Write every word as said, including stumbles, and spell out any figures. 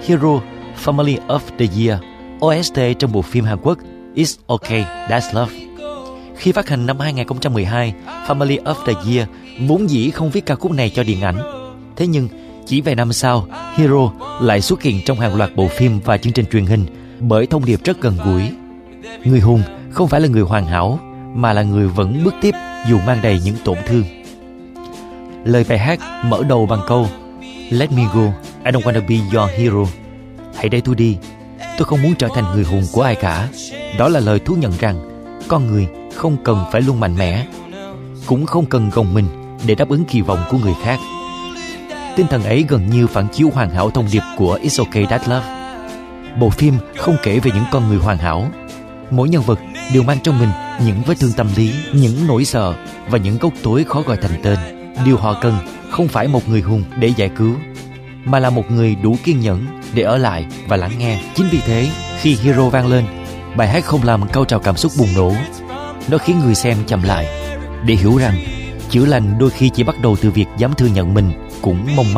Hero Family of the Year, o ét tê trong bộ phim Hàn Quốc It's Okay, That's Love. Khi phát hành năm hai không một hai, Family of the Year vốn dĩ không viết ca khúc này cho điện ảnh. Thế nhưng, chỉ vài năm sau, Hero lại xuất hiện trong hàng loạt bộ phim và chương trình truyền hình bởi thông điệp rất gần gũi. Người hùng không phải là người hoàn hảo, mà là người vẫn bước tiếp dù mang đầy những tổn thương. Lời bài hát mở đầu bằng câu Let me go, I don't wanna be your hero. Hãy để tôi đi, tôi không muốn trở thành người hùng của ai cả. Đó là lời thú nhận rằng con người không cần phải luôn mạnh mẽ, cũng không cần gồng mình để đáp ứng kỳ vọng của người khác. Tinh thần ấy gần như phản chiếu hoàn hảo thông điệp của It's Okay, That's Love. Bộ phim không kể về những con người hoàn hảo. Mỗi nhân vật đều mang trong mình những vết thương tâm lý, những nỗi sợ và những góc tối khó gọi thành tên. Điều họ cần không phải một người hùng để giải cứu, mà là một người đủ kiên nhẫn để ở lại và lắng nghe. Chính vì thế, khi Hero vang lên, bài hát không làm cao trào cảm xúc bùng nổ. Nó khiến người xem chậm lại để hiểu rằng chữa lành đôi khi chỉ bắt đầu từ việc dám thừa nhận mình cũng mong manh.